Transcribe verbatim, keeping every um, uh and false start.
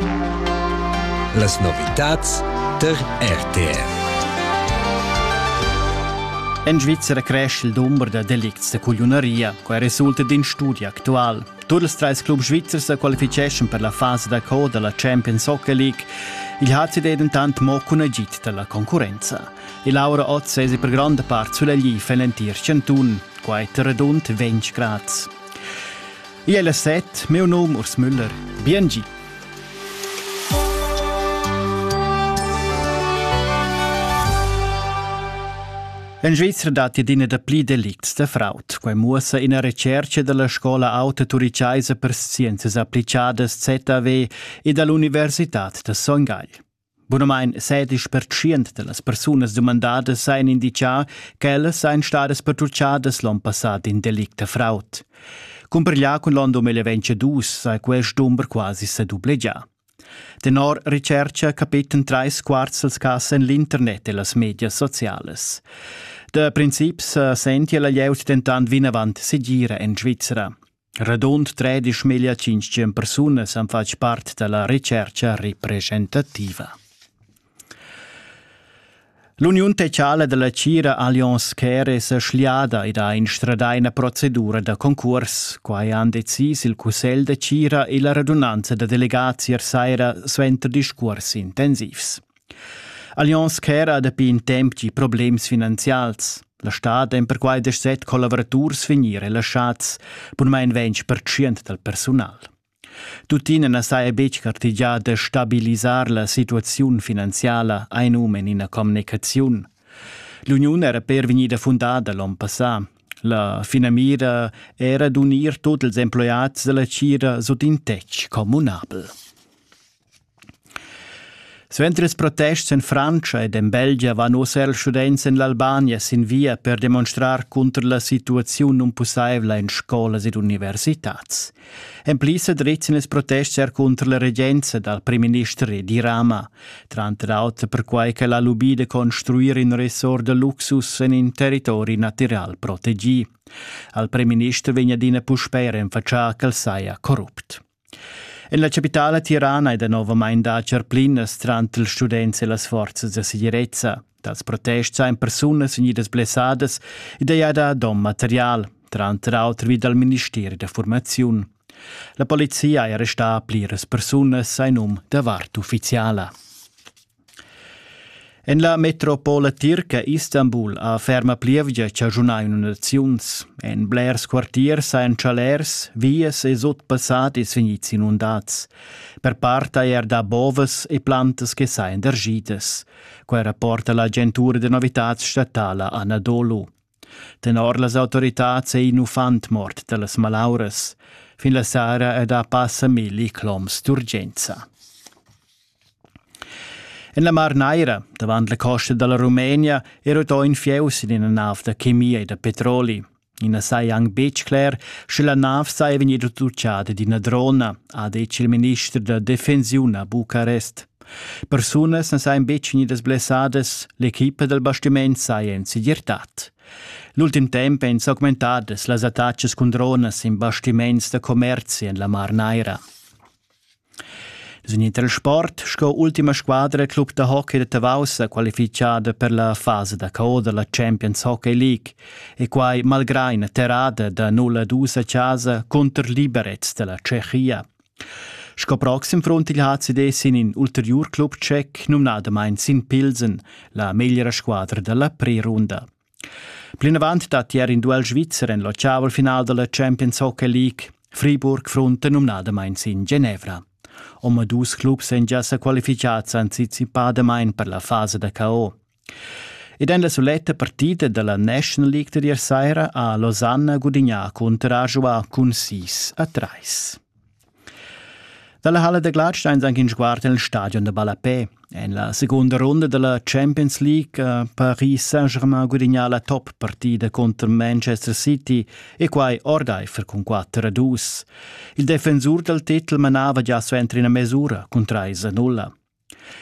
Las novitats der R T R. In Svizzera cresce il numero di delicti di cuglioneria, che risulta di un studio attuale. Tutti i tre club svizzeri si qualificano per la fase da coda della Champions Hockey League. Il H C D è intanto molto agito dalla concorrenza. E Laura Otz è per grande parte sulle gli Felentir Centun, che è redonto venti gradi. Io è la set, mio nome è Urs Müller. Bienvenue. In Svizzera dati dina da pli delicts de fraud, quei muossa in a ricerca della scuola Alta Turiciaisa per Scienze Applicate Z A V e dall'Università de Songhai. Buonamain sedici per cento delle persone domandate sain indicia che elles sain state pertucciate l'anno passato in delict de fraud. Comparglia con l'anno duemilaventidue sai questo numero quasi se dupleggia. Tenor ricerca capiten tre quarts als cassa in l'internet e las media sociales. De princips senti la lieut tentant vin avant si gira in Svizzera. Redond tredici mila cinquecento persone san fac part della ricerca representativa. L'Unione Tecciale della Cira Allianz Care si è sliada ed ha instradato una procedura da concorso, quai han deciso il Cussel de Cira e la radunanza da delegati ersaira sventer discorsi intensivs. Allianz Care ha da in tempi problemi finanziali. La Stato ha per quai deset collaboratori finire lasciati per mai in venti per cento del personale. Tutina na sai bec cartigia de stabilizzar la situazione finanziaria ein umen in a comunicazione. L'Unione era per venire fondata l'anno passato. La finamira era d'unir tutti gli employati della Cira sotto un tetto comunabile. Suentre i protesti in Francia ed in Belgia vanno ser studenti in l'Albania sin via per dimostrare contro la situazione non possibile in scuole ed università. In plisa drizzano i protesti er contro la reggenza dal primo ministro di Rama, trante d'altro per quai che la lubì di costruire un resort de luxus in un territorio naturale proteggi. Al primo ministro viene dina puspere in faccia che sia corrupto. In la capitale Tirana è da nuovo da cerplinas trant gli studenti e le forze di sicurezza. Das protesti in persone signidas blessadas e da da dom material, trant l'altro vi dal Ministero de Formazione. La polizia ha arrestato pliras personas in nome da vart ufficiale. In la metropole turca Istanbul a ferma plievgia c'è giunai inundazions. In blers quartier sain chalers, vies e sotpassati finiti inundats. Per parte er da boves e plantes che sain dergides. Quei rapporta l'Agentura de Novitats Statala Anadolu. Tenor las autoritats e inufant mort de las malauras. Fin la sera ed a passa milli cloms d'urgenza. In la Mar Neira, davanti la costa della Romania, ero do in fieus in una nave da chimia e da petroli. In a sai ang becler, se la nave sai venuta tucciata di una drona, ha detto il ministro da Defensione a Bucarest. Personas ne sai invece nidas blessades, l'equipe del bastimento sai in sicurtat. L'ultim tempo in augmentades las attacches con drones in bastiments da commerci in la Mar Neira. Inter il sport, sco ultima squadra club de hockey de Tavausa qualificata per la fase da K O della Champions Hockey League e quai malgrado una terrada da null a due a casa contro Liberec della Cechia. Sco proxim front il H C D sin in ulterior club cec nominato main sin Pilsen, la migliore squadra della pre-runda. Plin avanti dat ieri in duel Svizzera in l'ottavo finale della Champions Hockey League, Fribourg front nominato main sin Ginevra. Oma dus clubs sen già si qualificati anticipadamente per la fase da K O. Ed in la soletta partita della National League di ieri a Losanna Gudigna contro Ajoa con sei a tre. Dalla Halle de Gladstein anche in sguardo nel stadio de Balapé. In la seconda ronda della Champions League uh, Paris Saint-Germain Gudigna la top partita contro Manchester City e quai Ordeifer con quattro a due. Il difensore del titolo manava già su entri una misura con tre a null.